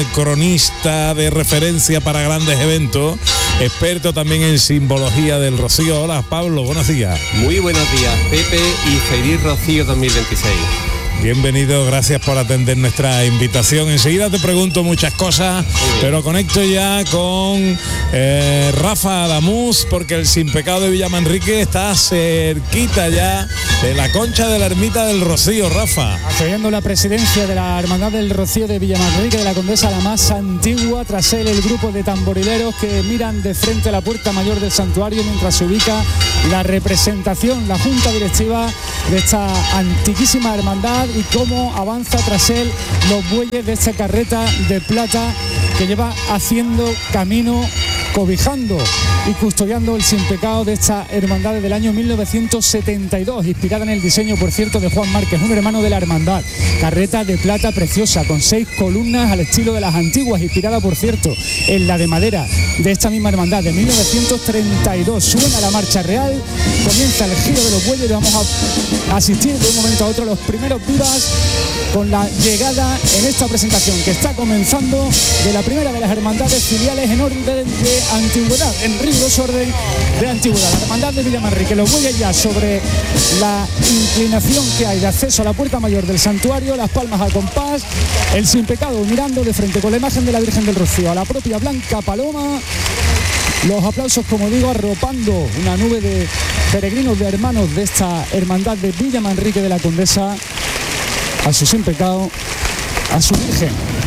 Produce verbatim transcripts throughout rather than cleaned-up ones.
cronista de referencia para grandes eventos, experto también en simbología del Rocío. Hola Pablo, buenos días. Muy buenos días, Pepe, y feliz Rocío dos mil veintiséis. Bienvenido, gracias por atender nuestra invitación. Enseguida te pregunto muchas cosas, pero conecto ya con eh, Rafa Adamuz, porque el Sin Pecado de Villamanrique está cerquita ya de la concha de la ermita del Rocío. Rafa. Accediendo la presidencia de la Hermandad del Rocío de Villamanrique de la Condesa, la más antigua. Tras él, el grupo de tamborileros que miran de frente a la puerta mayor del santuario mientras se ubica la representación, la junta directiva de esta antiquísima hermandad, y cómo avanza tras él los bueyes de esta carreta de plata que lleva haciendo camino, cobijando y custodiando el Sin Pecado de esta hermandad desde el año mil novecientos setenta y dos, inspirada en el diseño, por cierto, de Juan Márquez, un hermano de la hermandad. Carreta de plata preciosa, con seis columnas al estilo de las antiguas, inspirada, por cierto, en la de madera de esta misma hermandad de mil novecientos treinta y dos. Suena la marcha real, comienza el giro de los bueyes y vamos a asistir de un momento a otro a los primeros vivas con la llegada en esta presentación que está comenzando de la primera de las hermandades filiales en orden de antigüedad, en riguroso orden de antigüedad. La hermandad de Villamanrique, los bueyes ya sobre la inclinación que hay de acceso a la puerta mayor del santuario, las palmas al compás, el Sin Pecado mirando de frente con la imagen de la Virgen del Rocío a la propia Blanca Paloma. Los aplausos, como digo, arropando una nube de peregrinos, de hermanos de esta hermandad de Villamanrique de la Condesa a su Sin Pecado, a su Virgen.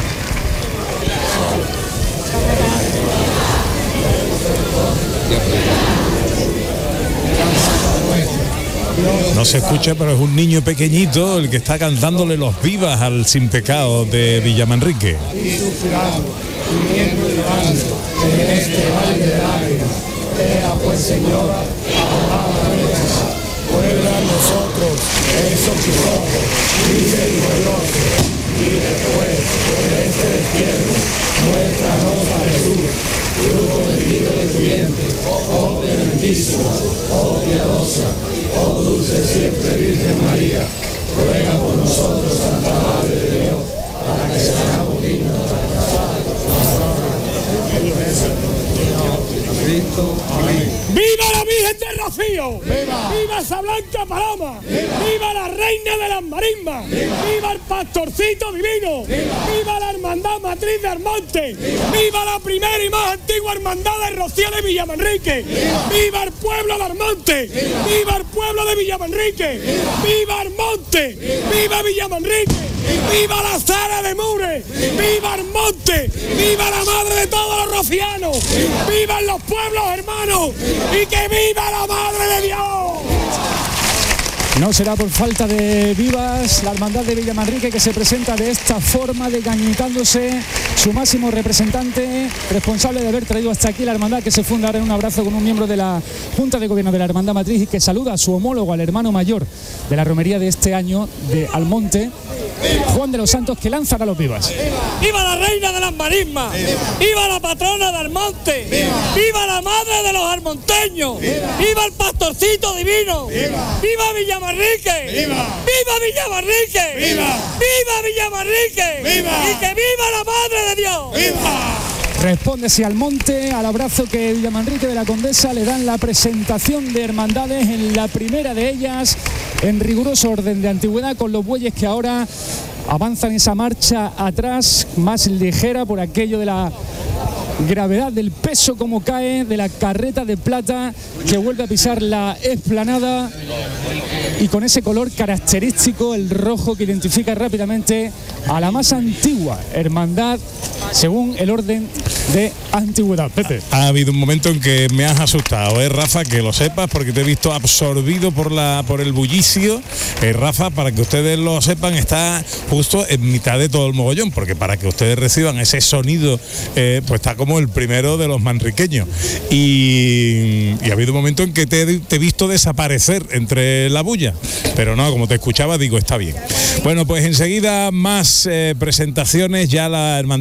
No se escucha, pero es un niño pequeñito el que está cantándole los vivas al Sin Pecado de Villamanrique. En este valle de lágrimas, era pues Señora, puebla a nosotros el socorro, misericordioso, y después de este destierro, muéstranos a Jesús, fruto bendito de tu vientre, oh clementísima, oh piadosa, oh dulce siempre Virgen María, ruega por nosotros, Santa Madre de Dios, para que seamos dignos de alcanzar Cristo. Amén. ¡Viva la Virgen del Rocío! ¡Viva! ¡Viva esa Blanca Paloma! ¡Viva! ¡Viva la Reina de las Marismas! ¡Viva! ¡Viva el Pastorcito Divino! ¡Viva! ¡Viva la Hermandad Matriz de Almonte! ¡Viva! ¡Viva la primera y más antigua hermandad del Rocío de Villamanrique! ¡Viva! ¡Viva el pueblo de Almonte! ¡Viva! ¡Viva el pueblo de Villamanrique! ¡Viva! ¡Viva Almonte! ¡Viva, ¡Viva Villamanrique! ¡Viva! ¡Viva la Sara de Mure! ¡Viva, ¡Viva Almonte! ¡Viva la madre de todos los rocianos! ¡Viva! ¡Vivan los pueblos hermanos! ¡Viva! ¡Y que viva la Madre de Dios! No será por falta de vivas la hermandad de Villamanrique, que se presenta de esta forma, degañitándose su máximo representante, responsable de haber traído hasta aquí la hermandad, que se funda ahora en un abrazo con un miembro de la Junta de Gobierno de la Hermandad Matriz, y que saluda a su homólogo, al hermano mayor de la romería de este año de Almonte, Juan de los Santos, que lanza a los vivas. ¡Viva la Reina de las Marismas! ¡Viva, ¡Viva la patrona de Almonte! ¡Viva, ¡Viva la madre de los almonteños! ¡Viva, ¡Viva el Pastorcito Divino! ¡Viva, ¡Viva Villamanrique! ¡Viva, ¡Viva Villamanrique! ¡Viva, ¡Viva Villamanrique! ¡Viva! ¡Y que viva la Madre de Dios! ¡Viva! Responde si Almonte al abrazo que Villamanrique de la Condesa le dan la presentación de hermandades, en la primera de ellas en riguroso orden de antigüedad, con los bueyes que ahora avanzan esa marcha atrás, más ligera por aquello de la gravedad del peso como cae de la carreta de plata que vuelve a pisar la explanada, y con ese color característico, el rojo, que identifica rápidamente a la más antigua hermandad según el orden de antigüedad. Pepe. Ha habido un momento en que me has asustado, ¿eh, Rafa? Que lo sepas, porque te he visto absorbido por la por el bullicio. Eh, Rafa, para que ustedes lo sepan, está justo en mitad de todo el mogollón, porque para que ustedes reciban ese sonido, eh, pues está como el primero de los manriqueños. Y, y ha habido un momento en que te, te he visto desaparecer entre la bulla, pero no, como te escuchaba, digo, está bien. Bueno, pues enseguida más eh, presentaciones. Ya la hermandad de Villamanrique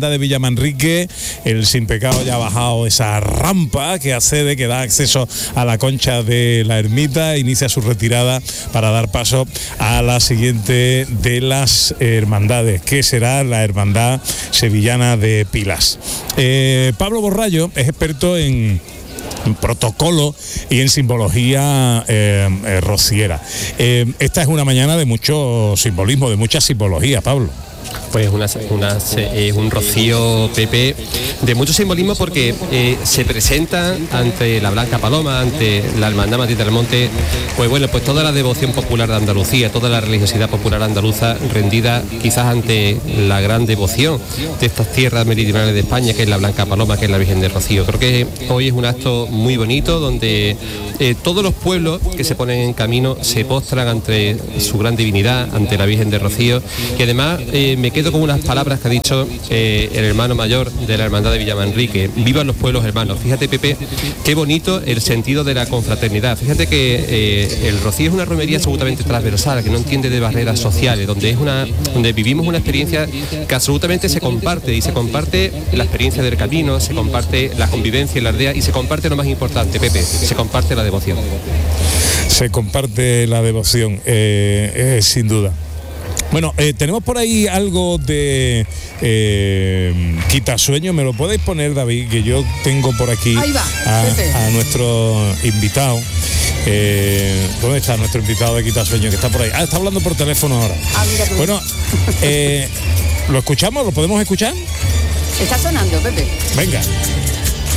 Villamanrique, el Sin Pecado ya ha bajado esa rampa que accede, que da acceso a la concha de la ermita, inicia su retirada para dar paso a la siguiente de las hermandades, que será la Hermandad Sevillana de Pilas. Eh, Pablo Borrallo es experto en en protocolo y en simbología eh, eh, rociera. Eh, esta es una mañana de mucho simbolismo, de mucha simbología, Pablo. Pues una, una, es un rocío, Pepe, de mucho simbolismo porque eh, se presenta ante la Blanca Paloma, ante la Hermandad Matriz del Monte, pues bueno, pues toda la devoción popular de Andalucía, toda la religiosidad popular andaluza rendida quizás ante la gran devoción de estas tierras meridionales de España, que es la Blanca Paloma, que es la Virgen del Rocío. Creo que hoy es un acto muy bonito donde eh, todos los pueblos que se ponen en camino se postran ante su gran divinidad, ante la Virgen del Rocío, y además eh, me quedo con unas palabras que ha dicho eh, el hermano mayor de la Hermandad de Villamanrique: vivan los pueblos hermanos. Fíjate, Pepe, qué bonito el sentido de la confraternidad. Fíjate que eh, el Rocío es una romería absolutamente transversal, que no entiende de barreras sociales, donde es una, donde vivimos una experiencia que absolutamente se comparte, y se comparte la experiencia del camino, se comparte la convivencia en la aldea, y se comparte lo más importante, Pepe, se comparte la devoción. Se comparte la devoción, eh, eh, sin duda. Bueno, eh, tenemos por ahí algo de eh, Quitasueño. ¿Me lo podéis poner, David? Que yo tengo por aquí a, a nuestro invitado. Eh, ¿Dónde está nuestro invitado de Quitasueño? Que está por ahí. Ah, está hablando por teléfono ahora. Ah, mira tú. Bueno, eh, ¿lo escuchamos? ¿Lo podemos escuchar? Está sonando, Pepe. Venga.